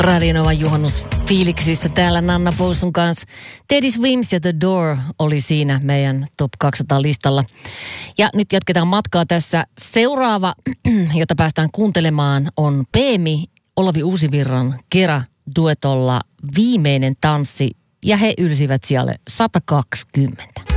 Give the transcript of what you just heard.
Radionovan juhannusfiiliksissä täällä Nanna Pousun kanssa. Teddy Swims ja The Door oli siinä meidän Top 200 listalla. Ja nyt jatketaan matkaa tässä. Seuraava, jota päästään kuuntelemaan, on Peemi Olavi Uusivirran Kera duetolla Viimeinen tanssi. Ja he ylsivät siellä 120.